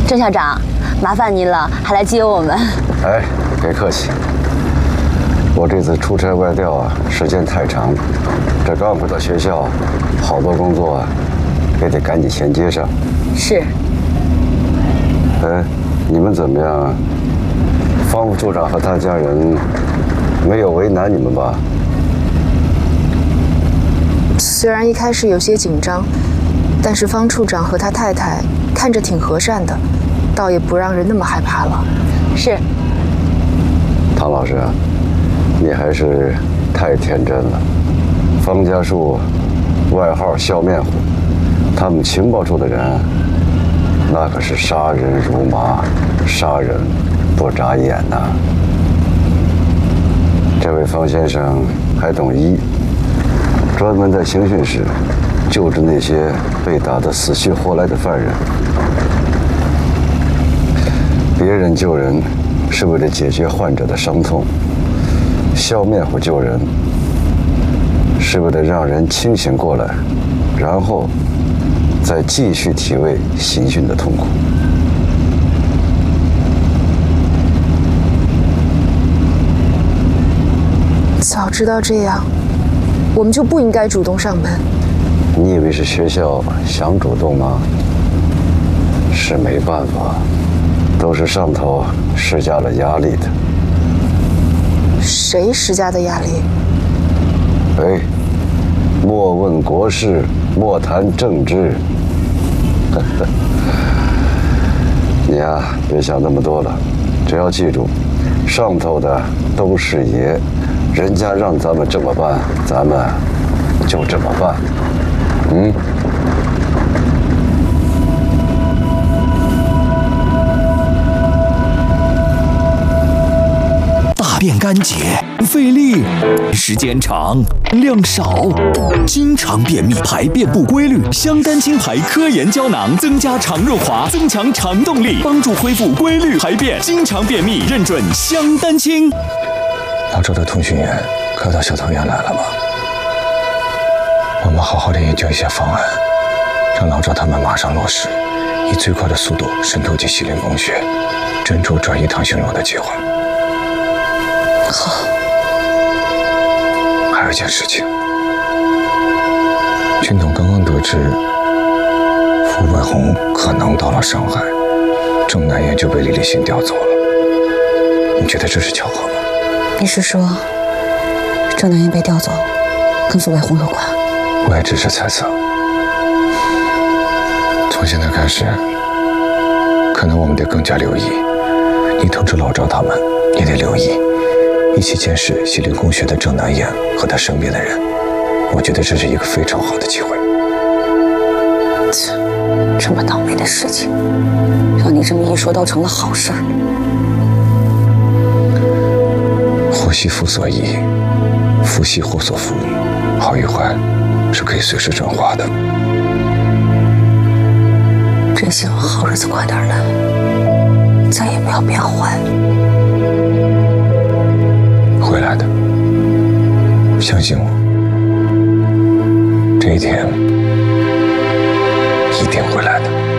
郑校长，麻烦您了，还来接我们。 哎，别客气。我这次出差外调啊，时间太长，这刚回到学校，好多工作啊，也得赶紧衔接上。 是。 哎，你们怎么样？方副处长和他家人没有为难你们吧？ 虽然一开始有些紧张，但是方处长和他太太看着挺和善的，倒也不让人那么害怕了。 是。 唐老师，你还是太天真了。方家树，外号笑面虎，他们情报处的人，那可是杀人如麻，杀人不眨眼呐。这位方先生还懂医，专门在刑讯室救治那些被打得死去活来的犯人。别人救人是为了解决患者的伤痛，笑面虎救人是为了让人清醒过来，然后再继续体味刑讯的痛苦。 早知道这样，我们就不应该主动上门。 你以为是学校想主动吗？是没办法，都是上头施加了压力的。 谁施加的压力？ 哎，莫问国事，莫谈政治。你呀，别想那么多了，只要记住，上头的都是爷，人家让咱们这么办，咱们就这么办。 大便干结，费力，时间长，量少，经常便秘，排便不规律。香丹清排科研胶囊增加肠润滑，增强肠动力，帮助恢复规律排便。经常便秘，认准香丹清。 老周的通讯员快到小桃园来了吧？我们好好的研究一些方案，让老赵他们马上落实，以最快的速度渗透进西陵工学，珍珠转移唐兴荣的计划。 好。 还有一件事情，军统刚刚得知傅卫红可能到了上海，郑南燕就被李立新调走了。你觉得这是巧合吗？ 你是说郑南燕被调走跟傅卫红有关？ 我也只是猜测。从现在开始，可能我们得更加留意。你通知老赵他们，也得留意，一起监视西陵工学的郑南燕和他身边的人。我觉得这是一个非常好的机会。 这么倒霉的事情，让你这么一说，倒成了好事儿。 祸兮福所依，福兮祸所伏，好与坏是可以随时转化的。 真希望好日子快点来，再也不要变坏。 会来的，相信我，这一天一定会来的。